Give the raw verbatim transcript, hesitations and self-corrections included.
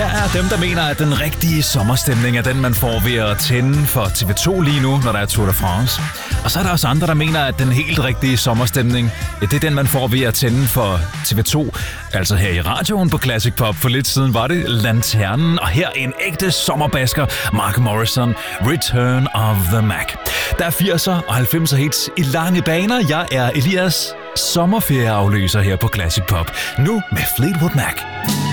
Der er dem, der mener, at den rigtige sommerstemning er den, man får ved at tænde for T V to lige nu, når der er Tour de France. Og så er der også andre, der mener, at den helt rigtige sommerstemning, det er den, man får ved at tænde for T V to. Altså her i radioen på Classic Pop. For lidt siden var det Lanternen, og her en ægte sommerbasker, Mark Morrison, Return of the Mac. Der er firser og halvfemser hits i lange baner. Jeg er Elias, sommerferieafløser her på Classic Pop. Nu med Fleetwood Mac.